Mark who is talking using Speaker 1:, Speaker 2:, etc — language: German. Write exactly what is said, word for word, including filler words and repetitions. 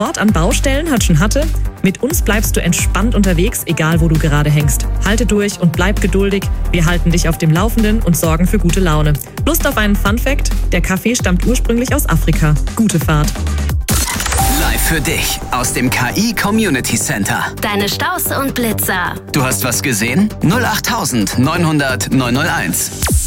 Speaker 1: Ort an Baustellen hat schon hatte? Mit uns bleibst du entspannt unterwegs, egal wo du gerade hängst. Halte durch und bleib geduldig. Wir halten dich auf dem Laufenden und sorgen für gute Laune. Lust auf einen Funfact? Der Kaffee stammt ursprünglich aus Afrika. Gute Fahrt.
Speaker 2: Live für dich aus dem K I Community Center.
Speaker 3: Deine Staus und Blitzer.
Speaker 2: Du hast was gesehen? null acht neunhundert neunhunderт neunhunderteins.